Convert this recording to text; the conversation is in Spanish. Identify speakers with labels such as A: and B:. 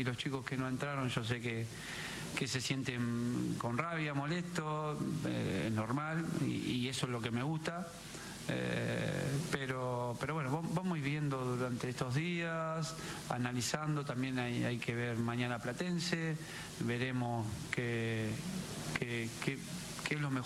A: los chicos que no entraron, yo sé que se sienten con rabia, molestos, es normal, y eso es lo que me gusta. Pero bueno, vamos viendo durante estos días, analizando. También hay que ver mañana Platense, veremos qué es lo mejor